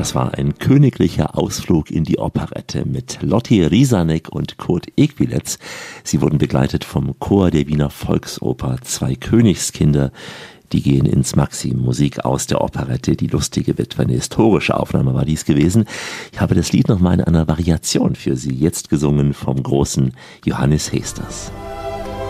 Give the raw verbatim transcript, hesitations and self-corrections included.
Das war ein königlicher Ausflug in die Operette mit Lotti Riesanek und Kurt Ekwilets. Sie wurden begleitet vom Chor der Wiener Volksoper Zwei Königskinder. Die gehen ins Maxim, Musik aus der Operette, Die lustige Witwe. Eine historische Aufnahme war dies gewesen. Ich habe das Lied nochmal in einer Variation für Sie, jetzt gesungen vom großen Johannes Heesters.